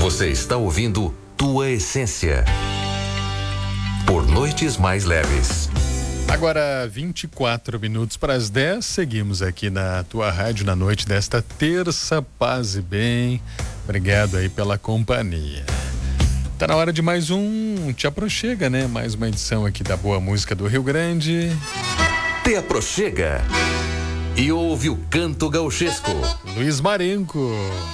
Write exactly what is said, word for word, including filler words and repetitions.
Você está ouvindo Tua Essência por Noites Mais Leves. Agora vinte e quatro minutos para as dez, seguimos aqui na tua rádio na noite desta terça, paz e bem. Obrigado aí pela companhia. Tá na hora de mais um Te Aproxega, né? Mais uma edição aqui da Boa Música do Rio Grande. Te Aproxega e ouve o canto gauchesco. Luiz Marenco.